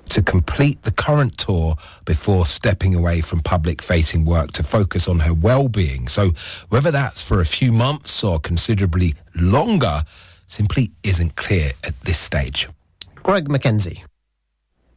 to complete the current tour before stepping away from public-facing work to focus on her well-being. So whether that's for a few months or considerably longer simply isn't clear at this stage. Greg Mackenzie.